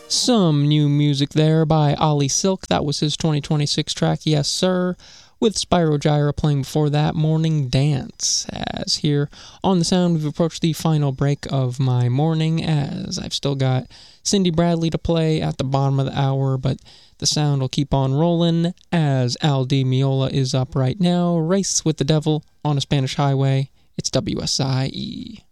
Some new music there by Ollie Silk. That was his 2026 track, Yes Sir, with Spyro Gyra playing before that, Morning Dance. As here on The Sound, we've approached the final break of my morning, as I've still got Cindy Bradley to play at the bottom of the hour, but the sound will keep on rolling as Al Di Meola is up right now. Race with the Devil on a Spanish Highway. It's WSIE.